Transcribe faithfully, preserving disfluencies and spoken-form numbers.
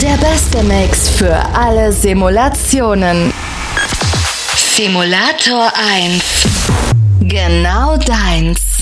Der beste Mix für alle Simulationen. Simulator eins. Genau deins.